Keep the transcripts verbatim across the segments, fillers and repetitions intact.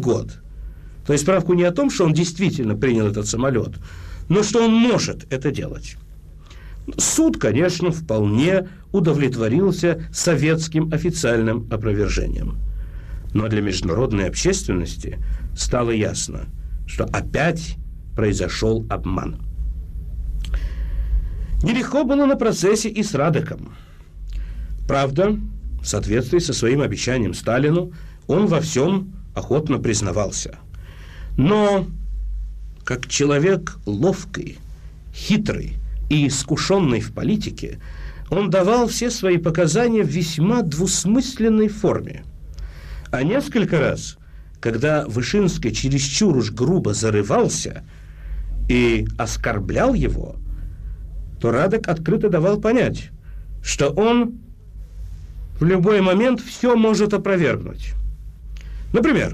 год. То есть справку не о том, что он действительно принял этот самолет, но что он может это делать. Суд, конечно, вполне удовлетворился советским официальным опровержением. Но для международной общественности стало ясно, что опять произошел обман. Нелегко было на процессе и с Радеком. Правда, в соответствии со своим обещанием Сталину, он во всем охотно признавался. Но как человек ловкий, хитрый и искушенный в политике, он давал все свои показания в весьма двусмысленной форме. А несколько раз, когда Вышинский чересчур уж грубо зарывался и оскорблял его, то Радек открыто давал понять, что он в любой момент все может опровергнуть. Например,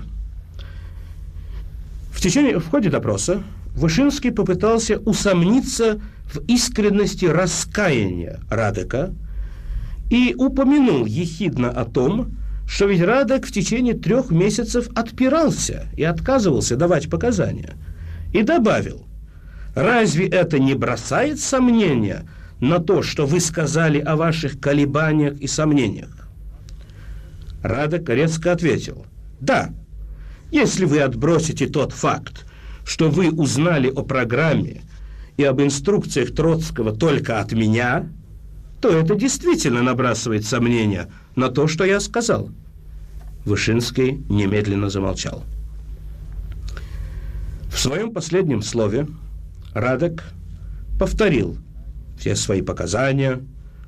в течение, в ходе допроса Вышинский попытался усомниться в искренности раскаяния Радека и упомянул ехидно о том, что ведь Радек в течение трех месяцев отпирался и отказывался давать показания. И добавил: «Разве это не бросает сомнения на то, что вы сказали о ваших колебаниях и сомнениях?» Радек резко ответил: «Да, если вы отбросите тот факт, что вы узнали о программе и об инструкциях Троцкого только от меня, то это действительно набрасывает сомнения на то, что я сказал». Вышинский немедленно замолчал. В своем последнем слове Радек повторил все свои показания,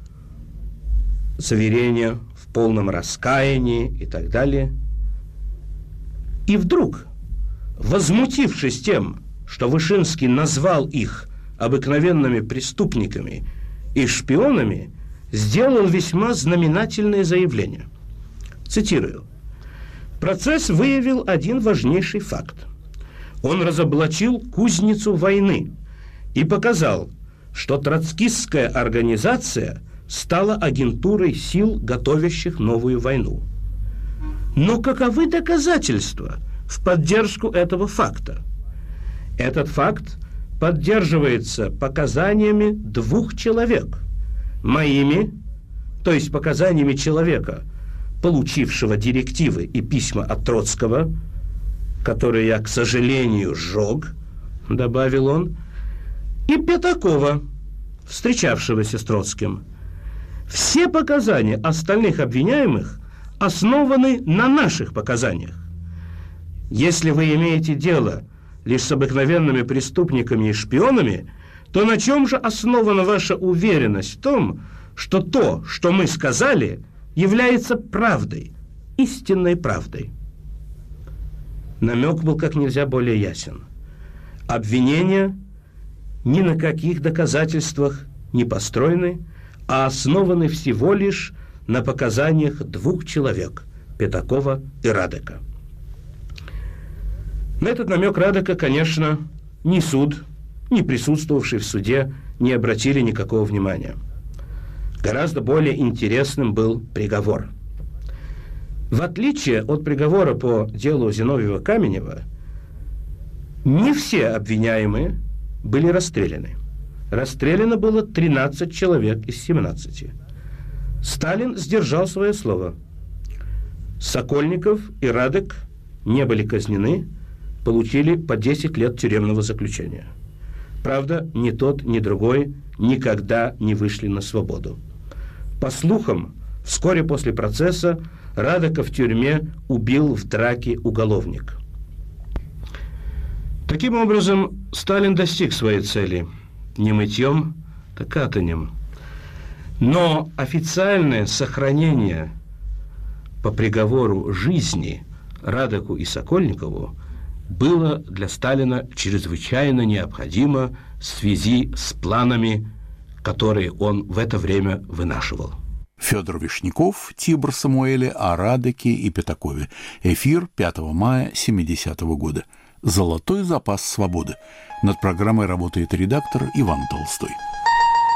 заверения в полном раскаянии и так далее. И вдруг, возмутившись тем, что Вышинский назвал их обыкновенными преступниками и шпионами, сделал весьма знаменательное заявление. Цитирую: «Процесс выявил один важнейший факт. Он разоблачил кузницу войны и показал, что троцкистская организация стала агентурой сил, готовящих новую войну. Но каковы доказательства в поддержку этого факта? Этот факт поддерживается показаниями двух человек. Моими, то есть показаниями человека, получившего директивы и письма от Троцкого, которые я, к сожалению, сжег», добавил он, «и Пятакова, встречавшегося с Троцким. Все показания остальных обвиняемых основаны на наших показаниях. Если вы имеете дело лишь с обыкновенными преступниками и шпионами, то на чем же основана ваша уверенность в том, что то, что мы сказали, является правдой, истинной правдой?» Намек был как нельзя более ясен. Обвинения ни на каких доказательствах не построены, а основаны всего лишь на показаниях двух человек – Пятакова и Радека. На этот намек Радека, конечно, ни суд, ни присутствовавший в суде не обратили никакого внимания. Гораздо более интересным был приговор. В отличие от приговора по делу Зиновьева-Каменева, не все обвиняемые были расстреляны. Расстреляно было тринадцать человек из семнадцати. Сталин сдержал свое слово. Сокольников и Радек не были казнены, получили по десять лет тюремного заключения. Правда, ни тот, ни другой никогда не вышли на свободу. По слухам, вскоре после процесса Радека в тюрьме убил в драке уголовник. Таким образом, Сталин достиг своей цели не мытьем, так катанем. Но официальное сохранение по приговору жизни Радеку и Сокольникову было для Сталина чрезвычайно необходимо в связи с планами, которые он в это время вынашивал. Федор Вишняков, Тибор Самуэле о Радеке и Пятакове. Эфир пятого мая семидесятого года. «Золотой запас свободы». Над программой работает редактор Иван Толстой.